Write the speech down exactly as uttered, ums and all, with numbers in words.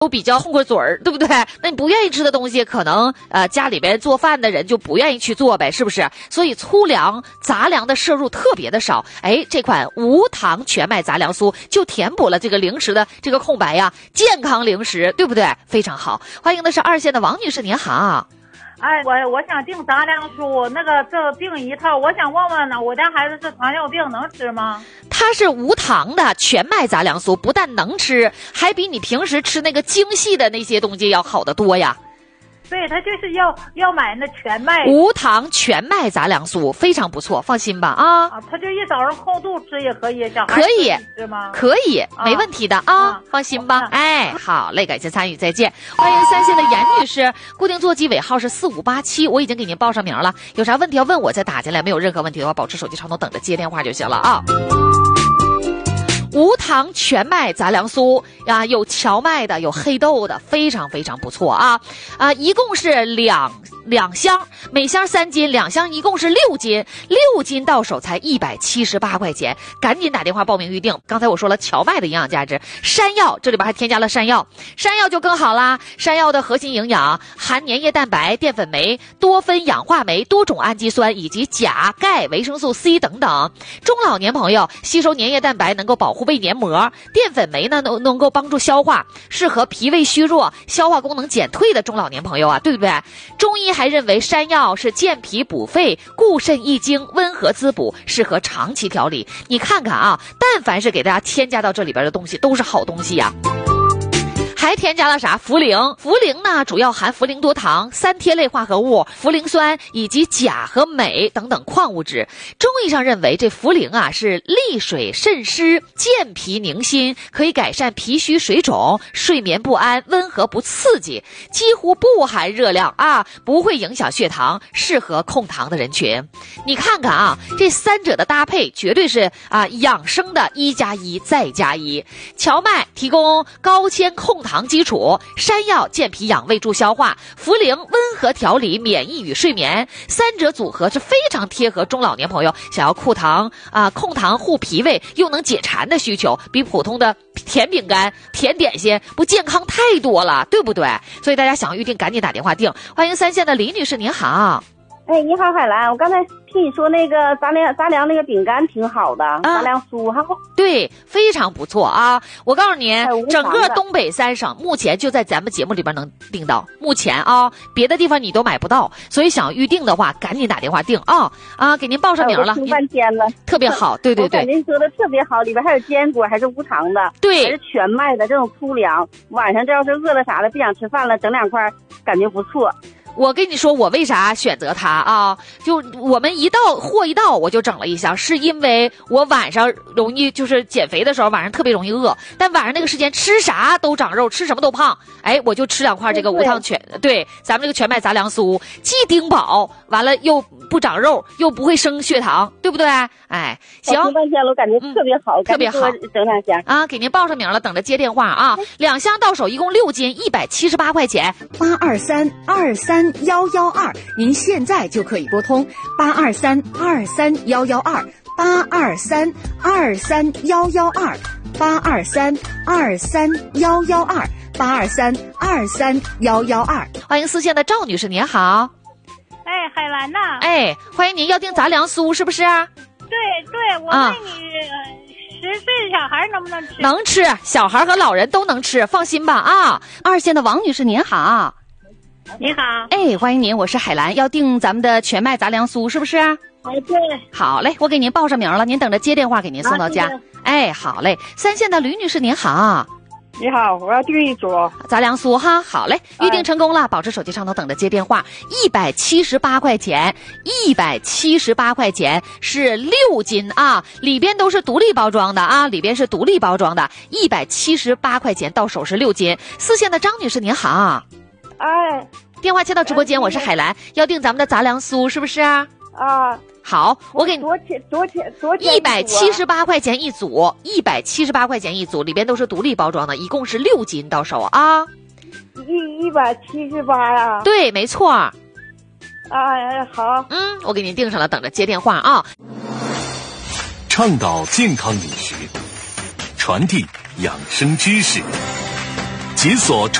都比较痛快嘴儿，对不对？那你不愿意吃的东西，可能呃家里边做饭的人就不愿意去做呗，是不是？所以粗粮、杂粮的摄入特别的少。哎，这款无糖全麦杂粮酥就填补了这个零食的这个空白呀，健康零食，对不对？非常好。欢迎的是二线的王女士，您好。 哎，我我想订杂粮酥，那个这订一套，我想问问呢，我家孩子是糖尿病，能吃吗？ 它是无糖的全麦杂粮酥，不但能吃，还比你平时吃那个精细的那些东西要好得多呀。 对，他就是要要买那全麦无糖全麦杂粮酥，非常不错，放心吧啊！ 啊，他就一早上空肚吃也可以，小孩可以吃吗？ 可以， 啊、 没问题的啊， 啊放心吧。哎，好嘞，感谢参与，再见。欢迎三线的严女士，固定座机尾号是四五八七，我已经给您报上名了，有啥问题要问我再打进来，没有任何问题的话，保持手机畅通，等着接电话就行了啊。无糖全麦杂粮酥啊，有荞麦的，有黑豆的，非常非常不错啊啊！一共是两两箱，每箱三斤，两箱一共是六斤，六斤到手才一百七十八块钱，赶紧打电话报名预定。刚才我说了荞麦的营养价值，山药这里边还添加了山药，山药就更好啦。山药的核心营养含粘液蛋白、淀粉酶、多酚氧化酶、多种氨基酸以及钾、钙、维生素 C 等等。中老年朋友吸收粘液蛋白能够保护胃黏膜，淀粉酶呢能能够帮助消化，适合脾胃虚弱、消化功能减退的中老年朋友啊，对不对？中医还认为山药是健脾补肺、固肾益精、温和滋补，适合长期调理。你看看啊，但凡是给大家添加到这里边的东西，都是好东西呀、啊。还添加了啥？茯苓。茯苓呢，主要含茯苓多糖、三萜类化合物、茯苓酸以及钾和镁等等矿物质。中医上认为，这茯苓啊是利水渗湿、健脾宁心，可以改善脾虚水肿、睡眠不安、温和不刺激，几乎不含热量啊，不会影响血糖，适合控糖的人群。你看看啊，这三者的搭配绝对是啊养生的一加一再加一。荞麦提供高纤控糖基础，山药健脾养胃助消化，茯苓温和调理免疫与睡眠，三者组合是非常贴合中老年朋友想要控糖啊、呃、控糖护脾胃又能解馋的需求，比普通的甜饼干、甜点心不健康太多了，对不对？所以大家想预定赶紧打电话订。欢迎三线的李女士，您好。 哎，你好，海兰，我刚才听你说那个杂粮杂粮那个饼干挺好的，啊、杂粮酥哈。 对，非常不错啊！我告诉您， 哎、 整个东北三省目前就在咱们节目里边能订到，目前啊，别的地方你都买不到，所以想预定的话，赶紧打电话订啊啊！给您报上名了， 哎、听半天了， 特别好，对对对， 您说的特别好，里边还有坚果，还是无糖的， 对， 还是全麦的这种粗粮，晚上这要是饿了啥的，不想吃饭了，整两块，感觉不错。 我跟你说，我为啥选择它啊？就我们一到货一到，我就整了一箱，是因为我晚上容易就是减肥的时候，晚上特别容易饿，但晚上那个时间吃啥都长肉，吃什么都胖。哎，我就吃两块这个无糖全，对, 对，咱们这个全麦杂粮酥，既顶饱，完了又不长肉，又不会升血糖，对不对？哎，行。 我听半天了，我感觉特别好， 嗯、特别好， 整两箱啊，给您报上名了，等着接电话啊。两箱到手一共六斤，一百七十八块钱。 八二三二三。幺幺二，您现在就可以拨通八二三二三幺幺二八二三二三幺幺二八二三二三幺幺二八二三二三幺幺二。 欢迎四线的赵女士，您好。 哎，海兰呐。 哎，欢迎您，要订杂粮酥是不是？ 对对，我问你。啊十岁的小孩能不能吃？ 能吃，小孩和老人都能吃，放心吧啊！二线的王女士您好。 你好， 哎，欢迎您，我是海兰，要订咱们的全麦杂粮酥是不是？ 哎，对。 好嘞，我给您报上名了，您等着接电话给您送到家。啊、哎，好嘞。三线的吕女士您好。 你好，我要订一组杂粮酥哈。好嘞，预定成功了，保持手机上头等着接电话。一百七十八块钱，一百七十八块钱是六斤啊，里边都是独立包装的啊，里边是独立包装的，一百七十八块钱到手是六斤。四线的张女士您好。 哎， 电话接到直播间，我是海兰，要订咱们的杂粮酥是不是啊？ 啊， 好，我给你多钱多钱多钱？ 一百七十八块钱一组，一百七十八块钱一组，里边都是独立包装的，一共是六斤到手啊。 一一百七十八呀？ 对，没错。啊， 好， 嗯，我给您订上了，等着接电话啊。 倡导健康饮食，传递养生知识。 解锁创